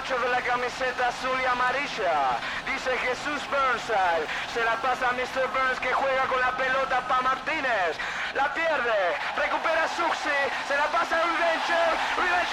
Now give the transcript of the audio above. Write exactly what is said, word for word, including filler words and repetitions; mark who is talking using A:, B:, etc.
A: ocho de la camiseta azul y amarilla. Dice Jesús Burnside. Se la pasa a mister Burns que juega con la pelota para Martínez. La pierde. Recupera Suxi. Se la pasa a Revencher. Revencher